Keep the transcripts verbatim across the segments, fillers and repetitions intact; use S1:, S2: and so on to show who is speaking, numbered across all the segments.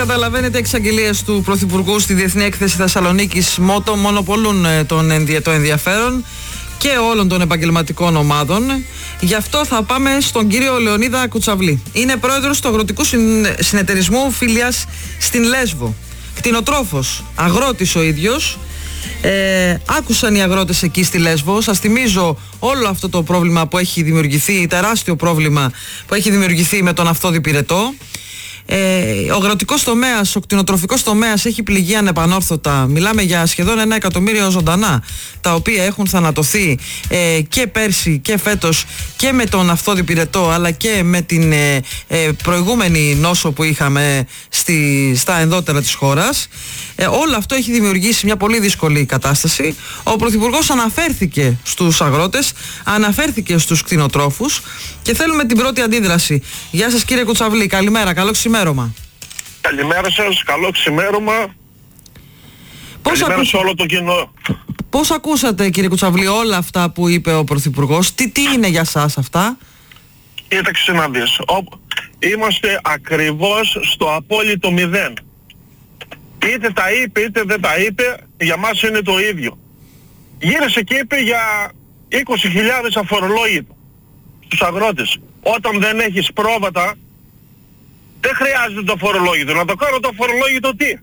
S1: Καταλαβαίνετε, εξαγγελίες του Πρωθυπουργού στη Διεθνή Έκθεση Θεσσαλονίκης Μότο μονοπολούν τον ενδια... το ενδιαφέρον και όλων των επαγγελματικών ομάδων. Γι' αυτό θα πάμε στον κύριο Λεωνίδα Κουτσαβλή. Είναι πρόεδρος του Αγροτικού Συνεταιρισμού Φύλιας στην Λέσβο. Κτηνοτρόφος, αγρότης ο ίδιος. Ε, άκουσαν οι αγρότες εκεί στη Λέσβο. Σας θυμίζω όλο αυτό το πρόβλημα που έχει δημιουργηθεί, τεράστιο πρόβλημα που έχει δημιουργηθεί με τον αυτόδη πυρετό. Ε, ο αγροτικός τομέας, ο κτηνοτροφικός τομέας έχει πληγεί ανεπανόρθωτα. Μιλάμε για σχεδόν ένα εκατομμύριο ζωντανά, τα οποία έχουν θανατωθεί ε, και πέρσι και φέτος και με τον αυτόδη πυρετό, αλλά και με την ε, ε, προηγούμενη νόσο που είχαμε στη, στα ενδότερα της χώρας. Ε, όλο αυτό έχει δημιουργήσει μια πολύ δύσκολη κατάσταση. Ο Πρωθυπουργός αναφέρθηκε στους αγρότες, αναφέρθηκε στους κτηνοτρόφους και θέλουμε την πρώτη αντίδραση. Γεια σας κύριε Κουτσαβλή, καλημέρα, καλό ξημέρωμα.
S2: Καλημέρα σας, καλό ξημέρωμα.
S1: Πώς
S2: καλημέρα
S1: ακού...
S2: σε όλο το κοινό.
S1: Πώς ακούσατε κύριε Κουτσαβλή όλα αυτά που είπε ο Πρωθυπουργός, τι, τι είναι για σας αυτά?
S2: Κοίταξε να δεις, Ο... είμαστε ακριβώς στο απόλυτο μηδέν. Είτε τα είπε είτε δεν τα είπε, για μας είναι το ίδιο. Γύρισε και είπε για είκοσι χιλιάδες αφορολόγητο στους αγρότες. Όταν δεν έχεις πρόβατα, δεν χρειάζεται το αφορολόγητο. Να το κάνω το αφορολόγητο τι?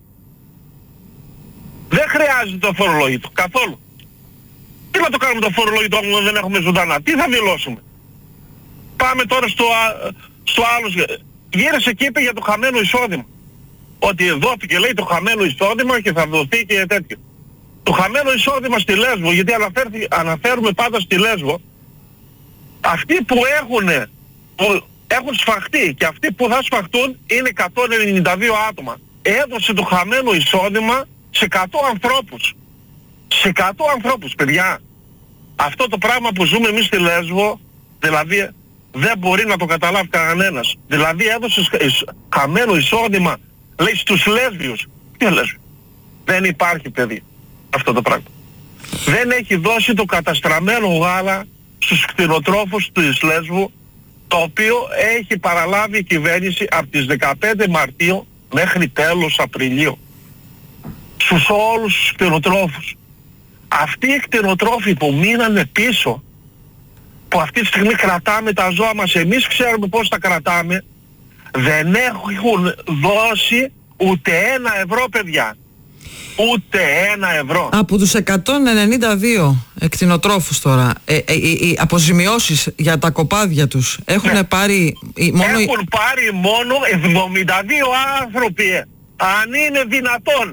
S2: Δεν χρειάζεται το αφορολόγητο καθόλου. Τι να το κάνουμε το αφορολόγητο όταν δεν έχουμε ζωντανά? Τι θα δηλώσουμε? Πάμε τώρα στο, στο άλλο. Γύρισε και είπε για το χαμένο εισόδημα. Ότι δόθηκε, λέει, το χαμένο εισόδημα και θα δοθεί και τέτοιο. Το χαμένο εισόδημα στη Λέσβο, γιατί αναφέρουμε πάντα στη Λέσβο, αυτοί που έχουν, που έχουν σφαχτεί και αυτοί που θα σφαχτούν είναι εκατόν ενενήντα δύο άτομα. Έδωσε το χαμένο εισόδημα σε εκατό ανθρώπους. Σε εκατό ανθρώπους, παιδιά. Αυτό το πράγμα που ζούμε εμείς στη Λέσβο, δηλαδή δεν μπορεί να το καταλάβει κανένας. Δηλαδή έδωσε χαμένο εισόδημα, λέει, στους Λέσβιους. Τι Λέσβιο? Δεν υπάρχει, παιδί, αυτό το πράγμα. Δεν έχει δώσει το καταστραμμένο γάλα στους κτηνοτρόφους της Λέσβου, το οποίο έχει παραλάβει η κυβέρνηση από τις δεκαπέντε Μαρτίου μέχρι τέλος Απριλίου. Στους όλους τους κτηνοτρόφους. Αυτοί οι κτηνοτρόφοι που μείνανε πίσω, που αυτή τη στιγμή κρατάμε τα ζώα μας, εμείς ξέρουμε πώς τα κρατάμε, δεν έχουν δώσει ούτε ένα ευρώ, παιδιά. Ούτε ένα ευρώ. Από τους εκατόν ενενήντα δύο κτηνοτρόφους τώρα, ε, ε, ε, οι αποζημιώσεις για τα κοπάδια τους έχουν ναι. πάρει μόνο... Έχουν πάρει μόνο εβδομήντα δύο άνθρωποι. Αν είναι δυνατόν.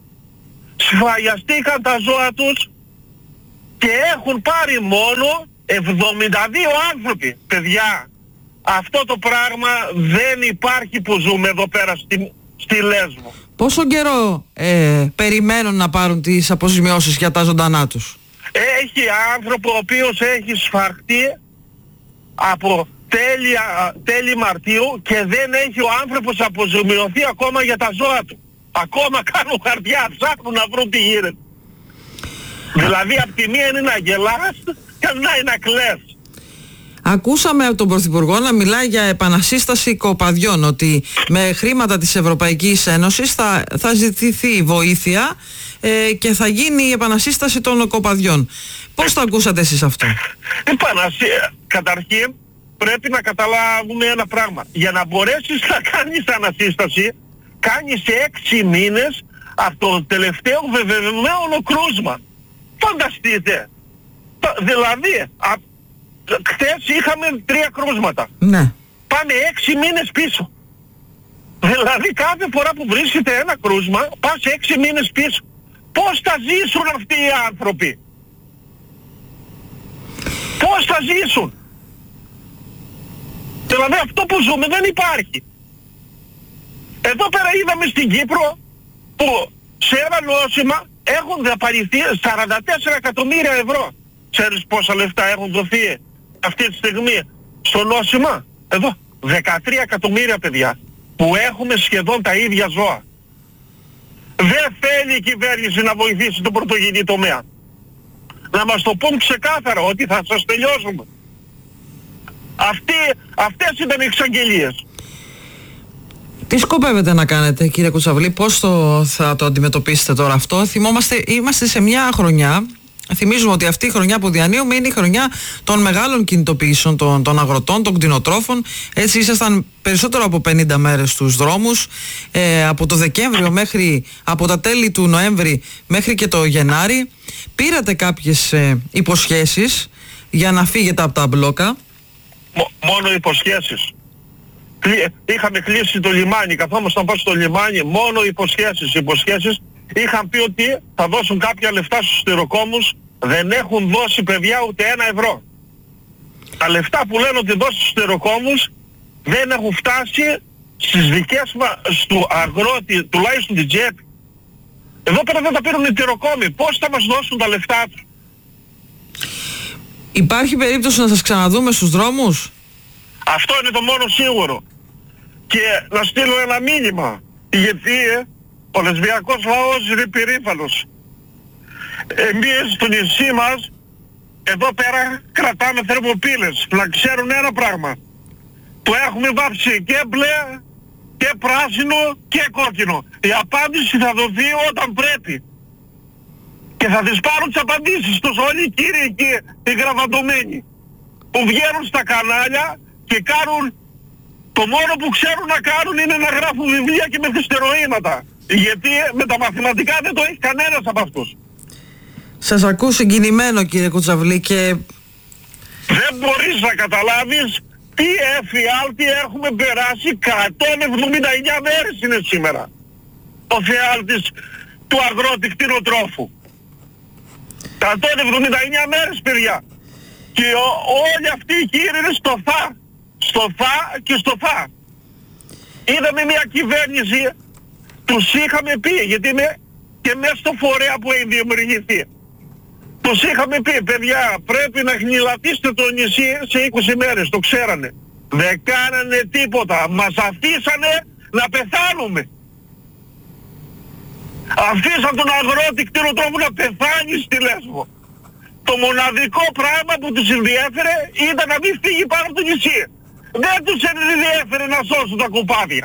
S2: Σφαγιαστήκαν τα ζώα τους και έχουν πάρει μόνο εβδομήντα δύο άνθρωποι. Παιδιά, αυτό το πράγμα δεν υπάρχει που ζούμε εδώ πέρα στη, στη Λέσβο.
S1: Πόσο καιρό ε, περιμένουν να πάρουν τις αποζημιώσεις για τα ζωντανά τους?
S2: Έχει άνθρωπο ο οποίος έχει σφαχτεί από τέλη, τέλη Μαρτίου και δεν έχει ο άνθρωπος αποζημιωθεί ακόμα για τα ζώα του. Ακόμα κάνουν χαρτιά, ψάχνουν να βρουν τι γίνεται. Δηλαδή από τη μία είναι να γελάς και από την άλλη να κλαις.
S1: Ακούσαμε από τον Πρωθυπουργό να μιλάει για επανασύσταση κοπαδιών, ότι με χρήματα της Ευρωπαϊκής Ένωσης θα, θα ζητηθεί βοήθεια ε, και θα γίνει η επανασύσταση των κοπαδιών. Πώς το ακούσατε εσείς αυτό?
S2: Επανασύ... Καταρχήν πρέπει να καταλάβουμε ένα πράγμα. Για να μπορέσεις να κάνεις ανασύσταση, κάνεις σε έξι μήνες από το τελευταίο βεβαιωμένο κρούσμα. Φανταστείτε. Δηλαδή... Α... Χθες είχαμε τρία κρούσματα.
S1: Ναι.
S2: Πάνε έξι μήνες πίσω. Δηλαδή κάθε φορά που βρίσκεται ένα κρούσμα, πας έξι μήνες πίσω. Πώς θα ζήσουν αυτοί οι άνθρωποι? Πώς θα ζήσουν? Δηλαδή αυτό που ζούμε δεν υπάρχει. Εδώ πέρα είδαμε στην Κύπρο που σε ένα νόσημα έχουν δαπανηθεί σαράντα τέσσερα εκατομμύρια ευρώ. Ξέρεις πόσα λεφτά έχουν δοθεί αυτή τη στιγμή στο νόσημα? Εδώ δεκατρία εκατομμύρια, παιδιά, που έχουμε σχεδόν τα ίδια ζώα. Δεν θέλει η κυβέρνηση να βοηθήσει τον πρωτογενή τομέα. Να μας το πούν ξεκάθαρα ότι θα σας τελειώσουμε. Αυτοί, αυτές ήταν οι εξαγγελίες.
S1: Τι σκοπεύετε να κάνετε, κύριε Κουτσαβλή, πώς το, θα το αντιμετωπίσετε τώρα αυτό? Θυμόμαστε, είμαστε σε μια χρονιά, θυμίζουμε ότι αυτή η χρονιά που διανύουμε είναι η χρονιά των μεγάλων κινητοποιήσεων των, των αγροτών, των κτηνοτρόφων. Έτσι ήσασταν περισσότερο από πενήντα μέρες στους δρόμους, ε, από το Δεκέμβριο μέχρι, από τα τέλη του Νοέμβρη μέχρι και το Γενάρη. Πήρατε κάποιες ε, υποσχέσεις για να φύγετε από τα μπλόκα?
S2: Μ- μόνο υποσχέσεις. Είχαμε κλείσει το λιμάνι, καθόμασταν πάνω στο λιμάνι, μόνο υποσχέσεις, υποσχέσεις. Είχαν πει ότι θα δώσουν κάποια λεφτά στους σιδηροκόμους, δεν έχουν δώσει, παιδιά, ούτε ένα ευρώ. Τα λεφτά που λένε ότι δώσουν στους σιδηροκόμους δεν έχουν φτάσει στις δικές μας, στο αγρότη, τουλάχιστον την τσέπη. Εδώ πέρα δεν τα πήρουν οι σιδηροκόμοι, πώς θα μας δώσουν τα λεφτά τους?
S1: Υπάρχει περίπτωση να σας ξαναδούμε στους δρόμους?
S2: Αυτό είναι το μόνο σίγουρο. Και να στείλω ένα μήνυμα, γιατί ε, ο λεσβιακός λαός είναι περήφανος. Εμείς στο νησί μας, εδώ πέρα κρατάμε θερμοπύλες. Να ξέρουν ένα πράγμα. Το έχουμε βάψει και μπλε, και πράσινο και κόκκινο. Η απάντηση θα δοθεί όταν πρέπει. Και θα τις πάρουν τις απαντήσεις τους όλοι οι κύριοι εκεί, οι γραβαντωμένοι, που βγαίνουν στα κανάλια και κάνουν, το μόνο που ξέρουν να κάνουν είναι να γράφουν βιβλία και μεθυστεροήματα. Γιατί με τα μαθηματικά δεν το έχει κανένας από αυτούς.
S1: Σας ακούω συγκινημένο, κύριε Κουτσαβλή, και
S2: δεν μπορείς να καταλάβεις τι εφιάλτη έχουμε περάσει. εκατόν εβδομήντα εννιά μέρες είναι σήμερα ο εφιάλτης του αγρότη κτηνοτρόφου. εκατόν εβδομήντα εννιά μέρες, παιδιά. Και ο, όλοι αυτοί οι κύριοι είναι στο θα. Στο θα και στο θα. Είδαμε μια κυβέρνηση, τους είχαμε πει, γιατί είμαι και μέσα στο φορέα που έχει δημιουργηθεί. Τους είχαμε πει, παιδιά, πρέπει να χνηλατήσετε το νησί σε είκοσι μέρες, το ξέρανε. Δεν κάνανε τίποτα, μας αφήσανε να πεθάνουμε. Αφήσαν τον αγρότη κτηνοτρόφο να πεθάνει στη Λέσβο. Το μοναδικό πράγμα που τους ενδιέφερε ήταν να μην φύγει πάνω από το νησί. Δεν τους ενδιέφερε να σώσουν τα κουπάδια.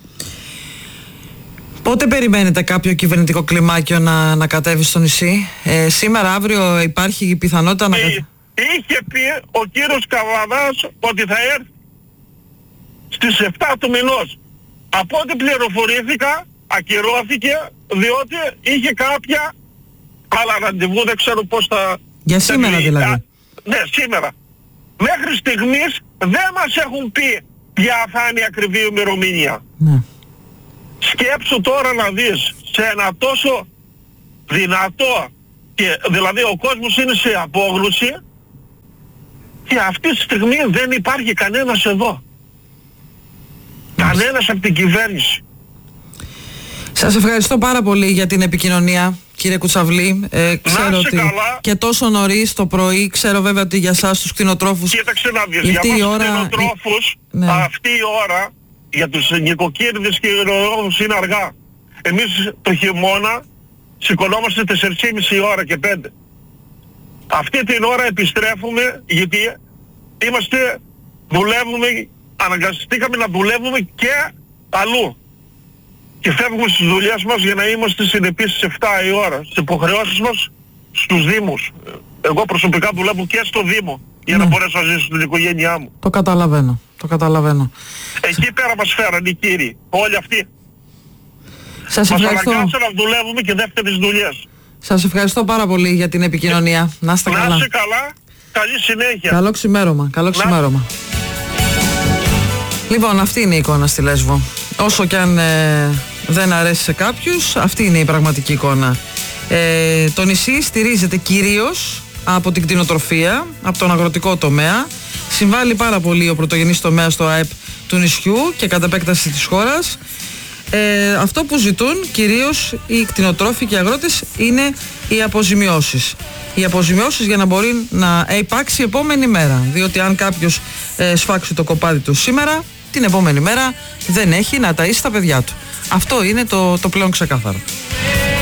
S1: Πότε περιμένετε κάποιο κυβερνητικό κλιμάκιο να, να κατέβει στο νησί? Ε, σήμερα, αύριο υπάρχει η πιθανότητα να...
S2: Ε, είχε πει ο κύριος Καβαδάς ότι θα έρθει στις επτά του μηνός. Από ό,τι πληροφορήθηκα, ακυρώθηκε, διότι είχε κάποια άλλα ραντεβού, δεν ξέρω πώς θα...
S1: Για σήμερα θα... δηλαδή.
S2: Α, ναι, σήμερα. Μέχρι στιγμής δεν μας έχουν πει ποια θα είναι η ακριβή ημερομηνία.
S1: Ναι.
S2: Σκέψου τώρα να δεις, σε ένα τόσο δυνατό, και δηλαδή ο κόσμος είναι σε απόγνωση, και αυτή τη στιγμή δεν υπάρχει κανένας εδώ. Κανένας από την κυβέρνηση.
S1: Σας ευχαριστώ πάρα πολύ για την επικοινωνία, κύριε Κουτσαβλή. Ε, ξέρω ότι
S2: καλά.
S1: Και τόσο νωρίς το πρωί, ξέρω βέβαια ότι για εσάς τους κτηνοτρόφους...
S2: Κοίταξε να δεις, για μας ώρα... κτηνοτρόφους, ναι. Αυτή η ώρα για τους νοικοκύριδες και κτηνοτρόφους είναι αργά. Εμείς το χειμώνα σηκωνόμαστε τέσσερις και μισή ώρα και πέντε. Αυτή την ώρα επιστρέφουμε, γιατί είμαστε, δουλεύουμε, αναγκαστήκαμε να δουλεύουμε και αλλού. Και φεύγουμε στις δουλειές μας για να είμαστε συνεπείς στις επτά η ώρα, στις υποχρεώσεις μας στους Δήμους. Εγώ προσωπικά δουλεύω και στο Δήμο για ναι. να μπορέσω να ζήσω στην οικογένειά μου.
S1: Το καταλαβαίνω, το καταλαβαίνω.
S2: Εκεί πέρα μας φέραν οι κύριοι, όλοι αυτοί.
S1: Σας ευχαριστώ.
S2: Μας αναγκάσαν να δουλεύουμε και δεύτερες δουλειές.
S1: Σας ευχαριστώ πάρα πολύ για την επικοινωνία. Να είστε καλά.
S2: Να είστε καλά, καλή συνέχεια.
S1: Καλό ξημέρωμα, καλό ξημέρωμα. Λοιπόν, αυτή είναι η εικόνα στη Λέσβο. Όσο κι αν ε, δεν αρέσει σε κάποιους, αυτή είναι η πραγματική εικόνα. Ε, το νησί στηρίζεται κυρίως από την κτηνοτροφία, από τον αγροτικό τομέα. Συμβάλλει πάρα πολύ ο πρωτογενής τομέας στο ΑΕΠ του νησιού και κατ' επέκταση της χώρας. Ε, αυτό που ζητούν κυρίως οι κτηνοτρόφοι και οι αγρότες είναι οι αποζημιώσεις. Οι αποζημιώσεις για να μπορεί να υπάρξει επόμενη μέρα. Διότι αν κάποιος ε, σφάξει το κοπάδι του σήμερα, την επόμενη μέρα δεν έχει να ταΐσει τα παιδιά του. Αυτό είναι το, το πλέον ξεκάθαρο.